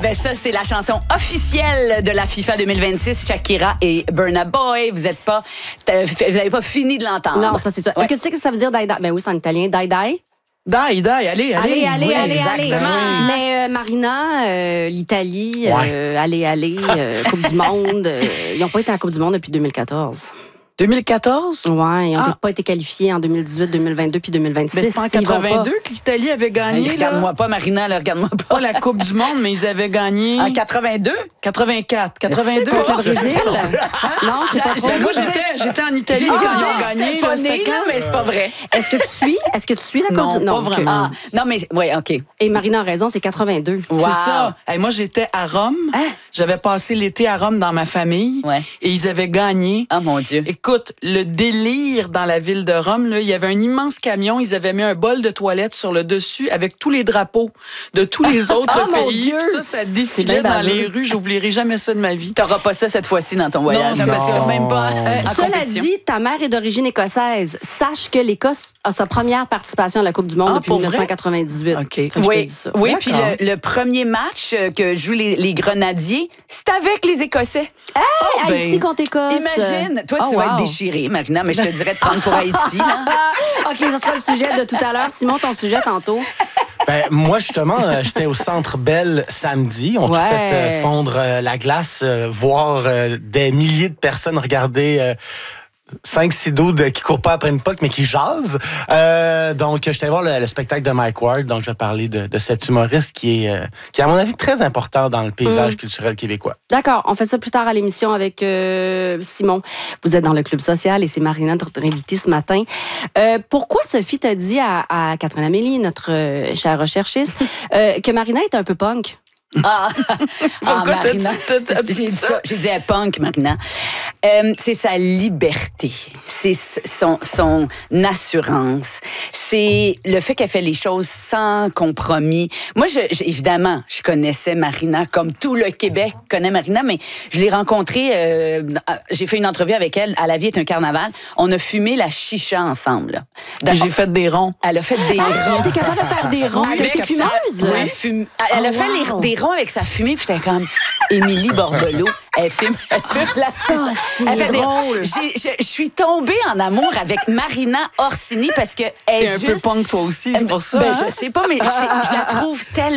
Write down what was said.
ben ça, c'est la chanson officielle de la FIFA 2026, Shakira et Burna Boy. Vous n'avez pas fini de l'entendre. Non, ça, c'est ça. Ouais. Est-ce que tu sais que ça veut dire die-die? Ben oui, c'est en italien. Die-die. Allez. Allez. exactement. Mais Marina, l'Italie, Ouais. allez, Coupe du Monde. Ils n'ont pas été à la Coupe du Monde depuis 2014. 2014? Ouais, ils n'ont pas été qualifiés en 2018, 2022 puis 2026. Mais c'est pas en 82 que l'Italie avait gagné, là? Regarde-moi pas, Marina, là, regarde-moi pas. Pas la Coupe du Monde, mais ils avaient gagné... En 82? 84. 82. Contre le Brésil? Non, c'est pas trop. Ben, moi, j'étais en Italie quand ils ont gagné. J'étais pas C'était née, là, quand? mais c'est pas vrai. Est-ce que tu suis la Non, Coupe du pas vraiment. Ah, non, mais oui, OK. Et Marina a raison, c'est 82. Wow. C'est ça. Hey, moi, j'étais à Rome. Hein? J'avais passé l'été à Rome dans ma famille. Ouais. Et ils avaient gagné. Oh, mon Dieu. Écoute, le délire dans la ville de Rome, là, il y avait un immense camion. Ils avaient mis un bol de toilette sur le dessus avec tous les drapeaux de tous les autres Oh, mon pays. Dieu! Puis ça défilait C'est bien dans les baveux. rues. J'oublierai jamais ça de ma vie. T'auras pas ça cette fois-ci dans ton voyage. Non, parce qu'ils sont même pas en Cela compétition. dit, ta mère est d'origine écossaise. Sache que l'Écosse a sa première participation à la Coupe du Monde Ah, depuis pour vrai? 1998. OK. Fait que je te Oui, dis ça. oui, D'accord. puis le premier match que jouent les Grenadiers, c'est avec les Écossais. ben, Haïti contre Écosse. Imagine, toi, tu Oh, vas être wow. déchirée, Marina, mais je te dirais de prendre pour Haïti. Là. OK, ça sera le sujet de tout à l'heure. Simon, ton sujet tantôt. Ben, moi, justement, j'étais au Centre Bell samedi. On a tout Ouais. fait fondre la glace, voir des milliers de personnes regarder 5-6 dudes qui courent pas après une puck, mais qui jasent. Donc, j'étais voir le spectacle de Mike Ward. Donc, je vais parler de cet humoriste qui est, à mon avis, très important dans le paysage culturel québécois. D'accord, on fait ça plus tard à l'émission avec Simon. Vous êtes dans le Club social et c'est Marina, notre invitée ce matin. Pourquoi Sophie t'a dit à Catherine Amélie, notre chère recherchiste, que Marina est un peu punk? Pourquoi Marina. t'as dit J'ai dit ça? ça. J'ai dit à punk, Marina. C'est sa liberté. C'est son assurance. C'est le fait qu'elle fait les choses sans compromis. Moi, évidemment, je connaissais Marina comme tout le Québec connaît Marina, mais je l'ai rencontrée, j'ai fait une entrevue avec elle à La vie est un carnaval. On a fumé la chicha ensemble. Et j'ai fait des ronds. Elle a fait des ronds. T'es capable de faire des ronds? Avec T'es fumeuse? Ouais, elle a fait des ronds avec sa fumée, puis j'étais comme Émilie Bordelot. Elle fume la Ça, c'est Elle fait des- drôle. Je suis tombée en amour avec Marina Orsini parce que elle T'es est un juste... peu punk, toi aussi, c'est pour ça. Ben, hein? je sais pas, mais je la trouve tellement